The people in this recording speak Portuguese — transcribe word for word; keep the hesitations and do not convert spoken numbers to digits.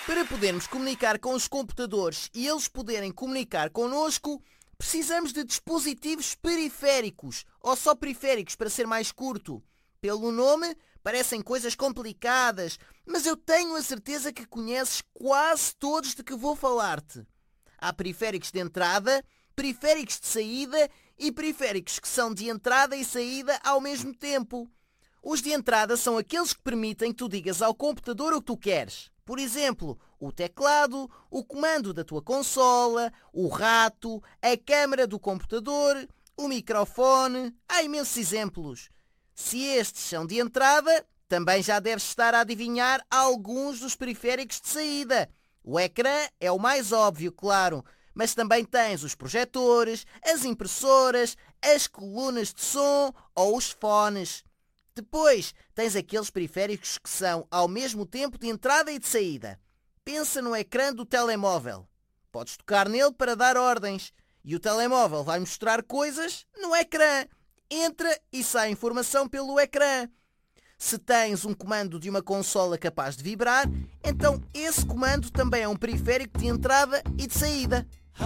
Para podermos comunicar com os computadores e eles poderem comunicar connosco, precisamos de dispositivos periféricos, ou só periféricos para ser mais curto. Pelo nome, parecem coisas complicadas, mas eu tenho a certeza que conheces quase todos de que vou falar-te. Há periféricos de entrada, periféricos de saída e periféricos que são de entrada e saída ao mesmo tempo. Os de entrada são aqueles que permitem que tu digas ao computador o que tu queres. Por exemplo, o teclado, o comando da tua consola, o rato, a câmara do computador, o microfone. Há imensos exemplos. Se estes são de entrada, também já deves estar a adivinhar alguns dos periféricos de saída. O ecrã é o mais óbvio, claro, mas também tens os projetores, as impressoras, as colunas de som ou os fones. Depois, tens aqueles periféricos que são ao mesmo tempo de entrada e de saída. Pensa no ecrã do telemóvel. Podes tocar nele para dar ordens e o telemóvel vai mostrar coisas no ecrã. Entra e sai informação pelo ecrã. Se tens um comando de uma consola capaz de vibrar, então esse comando também é um periférico de entrada e de saída.